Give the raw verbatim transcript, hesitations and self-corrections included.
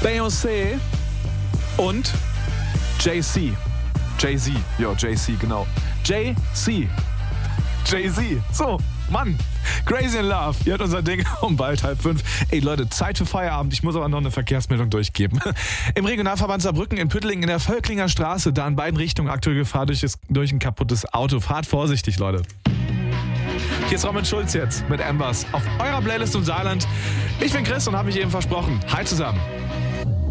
Beyoncé und Jay-Z. Jay-Z, ja, Jay-Z, genau. Jay-Z. Jay-Z, so, Mann. Crazy in Love, ihr hört unser Ding um bald halb fünf. Ey Leute, Zeit für Feierabend, ich muss aber noch eine Verkehrsmeldung durchgeben. Im Regionalverband Saarbrücken in Püttlingen in der Völklinger Straße, da in beiden Richtungen aktuell Gefahr durch, durch ein kaputtes Auto. Fahrt vorsichtig, Leute. Hier ist Robin Schulz jetzt mit Ambers auf eurer Playlist im Saarland. Ich bin Chris und habe mich eben versprochen. Hi zusammen.